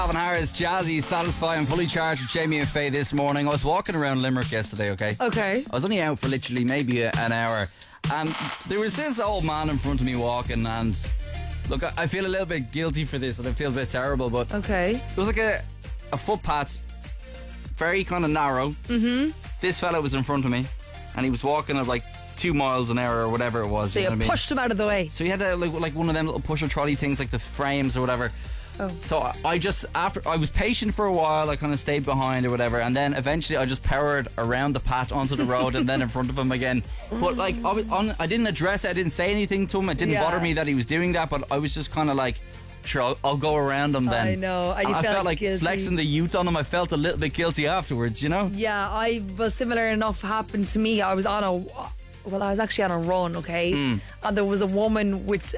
Calvin Harris, Jazzy, Satisfy and Fully Charged with Jamie and Faye this morning. I was walking around Limerick yesterday, okay? Okay. I was only out for literally maybe an hour, and there was this old man in front of me walking, and look, I feel a little bit guilty for this and I feel a bit terrible, but Okay. it was like a footpath, very kind of narrow. This fella was in front of me and he was walking at like 2 miles an hour or whatever it was. So you know what I mean? pushed him out of the way. So he had like one of them little pusher trolley things, like the frames or whatever. Oh. So I just, after I was patient for a while, I kind of stayed behind or whatever, and then eventually I just powered around the path onto the road and then in front of him again. But like I didn't address it, I didn't say anything to him. It didn't bother me that he was doing that, but I was just kind of like, sure, I'll go around him then. I know. And you I felt like guilty. flexing the youth on him. I felt a little bit guilty afterwards, you know? Yeah, similar enough happened to me. I was actually on a run, okay? And there was a woman with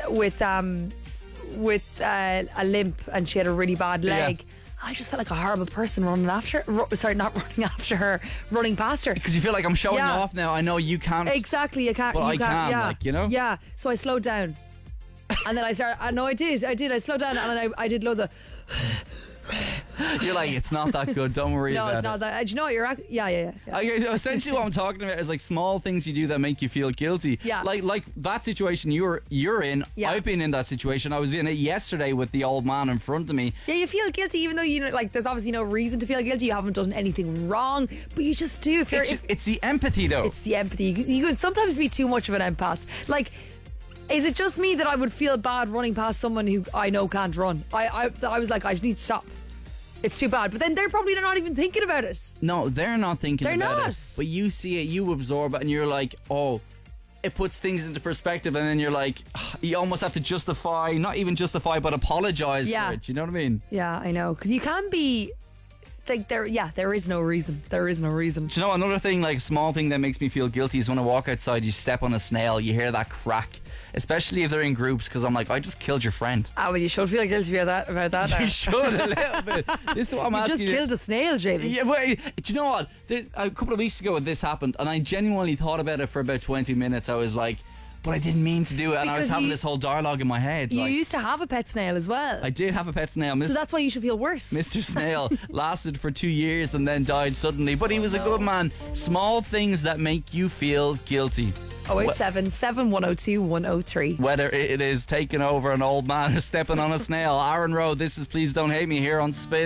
a limp, and she had a really bad leg. Yeah. I just felt like a horrible person running past her, running past her. Because you feel like I'm showing off now. I know you can't. Exactly, you can't. But I can, yeah. like, you know? Yeah, so I slowed down. And then I started, I did. I slowed down and then I did loads of... You're like, it's not that good, don't worry about it. No, it's not that. Do you know what? Yeah. Essentially what I'm talking about is like small things you do that make you feel guilty. Yeah. Like that situation you're in. Yeah. I've been in that situation. I was in it yesterday with the old man in front of me. Yeah, you feel guilty even though, you know, like, there's obviously no reason to feel guilty. You haven't done anything wrong, but you just do. It's the empathy though. It's the empathy. You could sometimes be too much of an empath. Like, is it just me that I would feel bad running past someone who I know can't run? I was like, I just need to stop. It's too bad. But then they're probably not even thinking about it. No, they're not thinking They're about not. it. But you see it, you absorb it, and you're like, oh, it puts things into perspective, and then you're like, you almost have to justify, not even justify, but apologise for it. You know what I mean? Yeah, I know. Because you can be... Like, there is no reason. There is no reason. Do you know another thing, like small thing that makes me feel guilty is when I walk outside, you step on a snail, you hear that crack, especially if they're in groups, because I'm like, I just killed your friend. Well, you should feel guilty about that now. You should a little bit. This is what I'm asking you. You just killed a snail, Jamie. Yeah, but do you know what? A couple of weeks ago this happened, and I genuinely thought about it for about 20 minutes. I was like, but I didn't mean to do it, and I was having this whole dialogue in my head. You used to have a pet snail as well. I did have a pet snail. So that's why you should feel worse. Mr. Snail lasted for 2 years and then died suddenly, but he was a good man. Small things that make you feel guilty. 087 7102 103. Whether it is taking over an old man or stepping on a snail. Aaron Rowe, this is Please Don't Hate Me here on Spin.